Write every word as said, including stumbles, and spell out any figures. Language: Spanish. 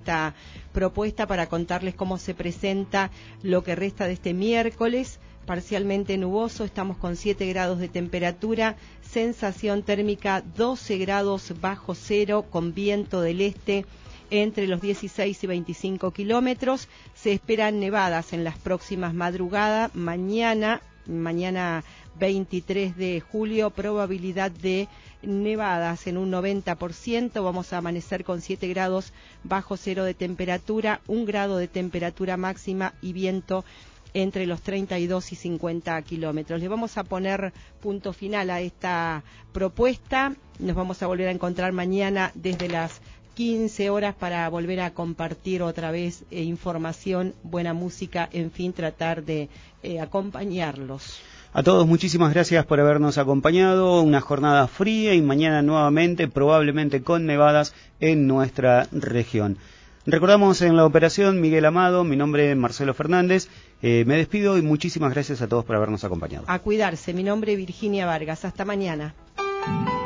esta propuesta para contarles cómo se presenta lo que resta de este miércoles. Parcialmente nuboso, estamos con siete grados de temperatura, sensación térmica doce grados bajo cero, con viento del este entre los dieciséis y veinticinco kilómetros. Se esperan nevadas en las próximas madrugadas. Mañana, mañana veintitrés de julio, probabilidad de nevadas en un noventa por ciento. Vamos a amanecer con siete grados bajo cero de temperatura, un grado de temperatura máxima y viento entre los treinta y dos y cincuenta kilómetros. Le vamos a poner punto final a esta propuesta. Nos vamos a volver a encontrar mañana desde las quince horas para volver a compartir otra vez eh, información, buena música, en fin, tratar de eh, acompañarlos. A todos, muchísimas gracias por habernos acompañado. Una jornada fría y mañana nuevamente, probablemente con nevadas en nuestra región. Recordamos en la operación Miguel Amado, mi nombre es Marcelo Fernández. Eh, me despido y muchísimas gracias a todos por habernos acompañado. A cuidarse, mi nombre es Virginia Vargas. Hasta mañana.